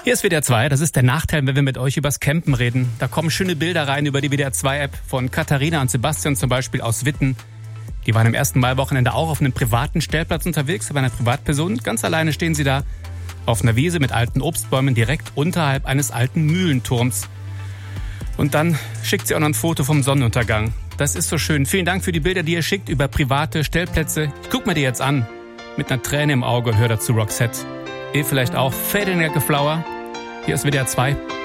Hier ist WDR 2, das ist der Nachteil, wenn wir mit euch übers Campen reden. Da kommen schöne Bilder rein über die WDR 2-App von Katharina und Sebastian zum Beispiel aus Witten. Die waren am ersten Maiwochenende auch auf einem privaten Stellplatz unterwegs, bei einer Privatperson. Ganz alleine stehen sie da auf einer Wiese mit alten Obstbäumen direkt unterhalb eines alten Mühlenturms. Und dann schickt sie auch noch ein Foto vom Sonnenuntergang. Das ist so schön. Vielen Dank für die Bilder, die ihr schickt über private Stellplätze. Ich guck mir die jetzt an. Mit einer Träne im Auge, hör dazu Roxette. Ihr vielleicht auch. Fading Like a Flower. Hier ist WDR 2.